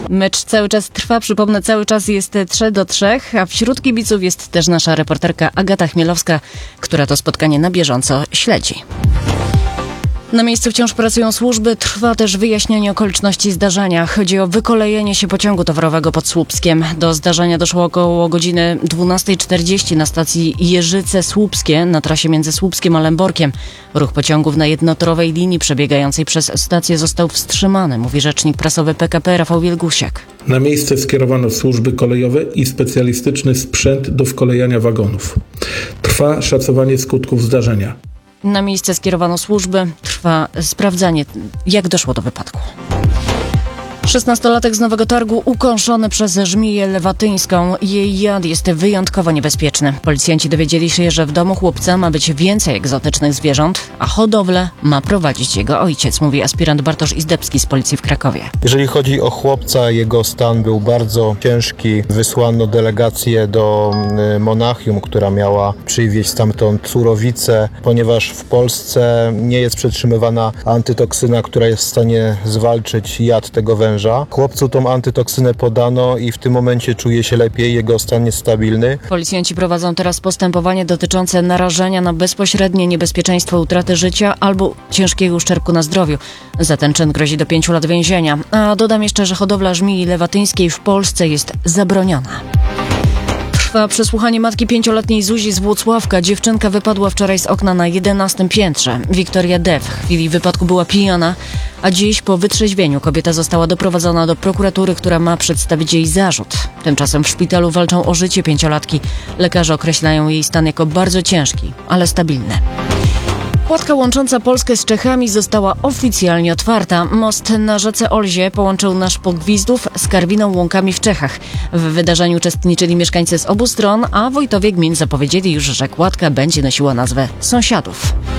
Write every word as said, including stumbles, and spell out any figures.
Mecz cały czas trwa, przypomnę, cały czas jest trzy do trzech, a wśród kibiców jest też nasza reporterka Agata Chmielowska, która to spotkanie na bieżąco śledzi. Na miejscu wciąż pracują służby, trwa też wyjaśnienie okoliczności zdarzenia. Chodzi o wykolejenie się pociągu towarowego pod Słupskiem. Do zdarzenia doszło około godziny dwunasta czterdzieści na stacji Jeżyce-Słupskie na trasie między Słupskiem a Lęborkiem. Ruch pociągów na jednotorowej linii przebiegającej przez stację został wstrzymany, mówi rzecznik prasowy P K P Rafał Wielgusiak. Na miejsce skierowano służby kolejowe i specjalistyczny sprzęt do wkolejania wagonów. Trwa szacowanie skutków zdarzenia. Na miejsce skierowano służby. Trwa sprawdzanie, jak doszło do wypadku. szesnastolatek z Nowego Targu ukąszony przez żmiję lewatyńską. Jej jad jest wyjątkowo niebezpieczny. Policjanci dowiedzieli się, że w domu chłopca ma być więcej egzotycznych zwierząt, a hodowlę ma prowadzić jego ojciec, mówi aspirant Bartosz Izdebski z policji w Krakowie. Jeżeli chodzi o chłopca, jego stan był bardzo ciężki. Wysłano delegację do Monachium, która miała przywieźć stamtąd surowicę, ponieważ w Polsce nie jest przetrzymywana antytoksyna, która jest w stanie zwalczyć jad tego węża. Chłopcu tą antytoksynę podano i w tym momencie czuje się lepiej, jego stan jest stabilny. Policjanci prowadzą teraz postępowanie dotyczące narażenia na bezpośrednie niebezpieczeństwo utraty życia albo ciężkiego uszczerbku na zdrowiu. Za ten czyn grozi do pięciu lat więzienia. A dodam jeszcze, że hodowla żmii lewatyńskiej w Polsce jest zabroniona. Trwa przesłuchanie matki pięcioletniej Zuzi z Włocławka. Dziewczynka wypadła wczoraj z okna na jedenastym piętrze. Wiktoria D. w chwili wypadku była pijana, a dziś po wytrzeźwieniu kobieta została doprowadzona do prokuratury, która ma przedstawić jej zarzut. Tymczasem w szpitalu walczą o życie pięciolatki. Lekarze określają jej stan jako bardzo ciężki, ale stabilny. Kładka łącząca Polskę z Czechami została oficjalnie otwarta. Most na rzece Olzie połączył nasz Pogwizdów z Karwiną Łąkami w Czechach. W wydarzeniu uczestniczyli mieszkańcy z obu stron, a wójtowie gmin zapowiedzieli już, że kładka będzie nosiła nazwę Sąsiadów.